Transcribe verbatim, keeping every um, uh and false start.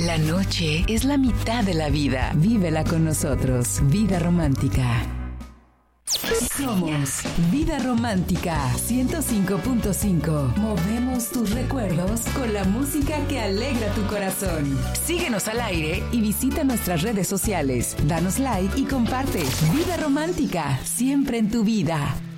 La noche es la mitad de la vida. Vívela con nosotros. Vida Romántica. Somos Vida Romántica ciento cinco punto cinco. Movemos tus recuerdos con la música que alegra tu corazón. Síguenos al aire y visita nuestras redes sociales. Danos like y comparte. Vida Romántica, siempre en tu vida.